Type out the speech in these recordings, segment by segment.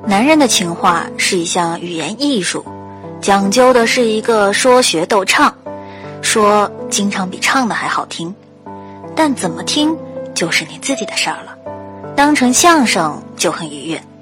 男人的情话是一项语言艺术，讲究的是一个说学逗唱，说经常比唱的还好听，但怎么听就是你自己的事儿了，当成相声就很愉悦。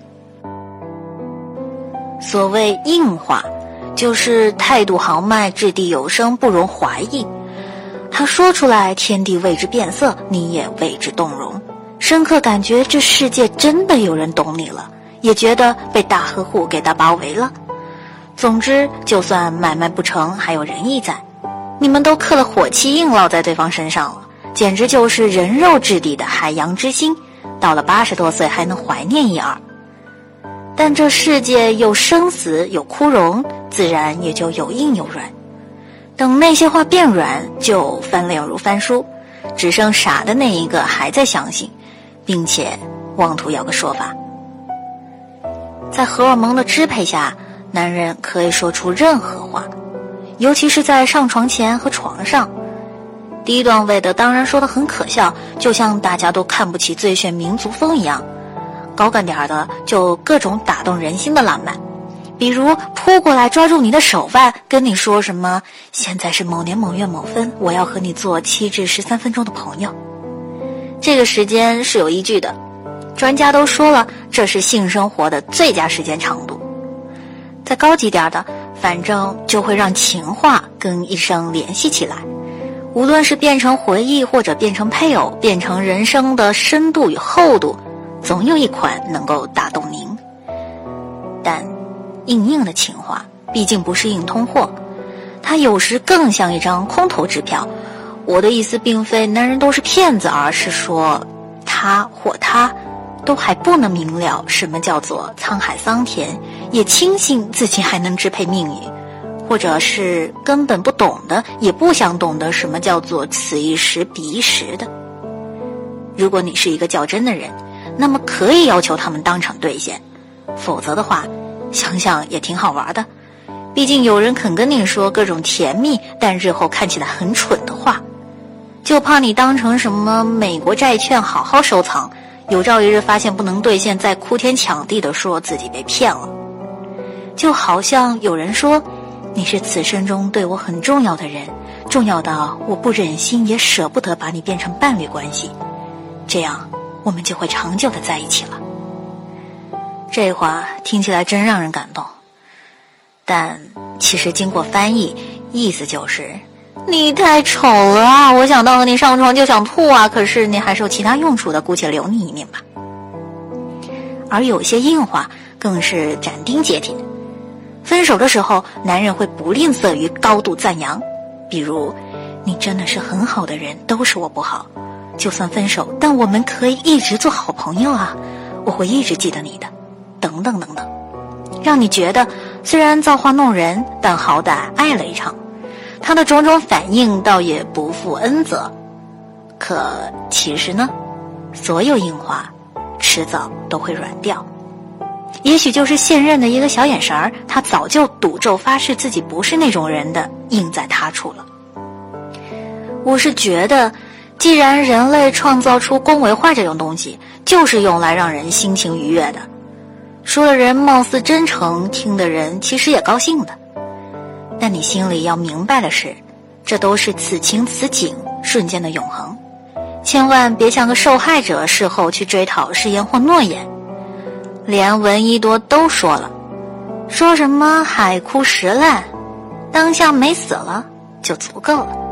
所谓硬话，就是态度豪迈，掷地有声，不容怀疑。他说出来，天地为之变色，你也为之动容，深刻感觉这世界真的有人懂你了，也觉得被大呵护给他包围了。总之，就算买卖不成，还有仁义在，你们都刻了火气印烙在对方身上了，简直就是人肉质地的海洋之心，到了80多岁还能怀念一二。但这世界有生死有枯荣，自然也就有硬有软。等那些话变软，就翻脸如翻书，只剩傻的那一个还在相信，并且妄图要个说法。在荷尔蒙的支配下，男人可以说出任何话，尤其是在上床前和床上。低段位的当然说得很可笑，就像大家都看不起最炫民族风一样，高干点的就各种打动人心的浪漫，比如扑过来抓住你的手腕，跟你说什么现在是某年某月某分，我要和你做7至13分钟的朋友。这个时间是有依据的，专家都说了，这是性生活的最佳时间长度。再高级点的，反正就会让情话跟一生联系起来，无论是变成回忆，或者变成配偶，变成人生的深度与厚度，总有一款能够打动您。但硬的情话毕竟不是硬通货，它有时更像一张空头支票。我的意思并非男人都是骗子，而是说他或她都还不能明了什么叫做沧海桑田，也轻信自己还能支配命运，或者是根本不懂的，也不想懂得什么叫做此一时彼一时的。如果你是一个较真的人，那么可以要求他们当场兑现，否则的话，想想也挺好玩的。毕竟有人肯跟你说各种甜蜜但日后看起来很蠢的话，就怕你当成什么美国债券好好收藏，有朝一日发现不能兑现，再哭天抢地地说自己被骗了。就好像有人说，你是此生中对我很重要的人，重要到我不忍心也舍不得把你变成伴侣关系，这样我们就会长久的在一起了。这话听起来真让人感动，但其实经过翻译，意思就是你太丑了啊，我想到和你上床就想吐啊，可是你还是有其他用处的，姑且留你一命吧。而有些硬话更是斩钉截铁，分手的时候男人会不吝啬于高度赞扬，比如你真的是很好的人，都是我不好，就算分手，但我们可以一直做好朋友啊，我会一直记得你的，等等等等，让你觉得虽然造化弄人，但好歹爱了一场。他的种种反应倒也不负恩泽，可其实呢，所有硬话迟早都会软掉。也许就是现任的一个小眼神儿，他早就赌咒发誓自己不是那种人的印在他处了。我是觉得，既然人类创造出恭维话这种东西，就是用来让人心情愉悦的，说的人貌似真诚，听的人其实也高兴的。但你心里要明白的是，这都是此情此景瞬间的永恒，千万别像个受害者，事后去追讨誓言或诺言。连闻一多都说了，说什么海枯石烂，当下没死了就足够了。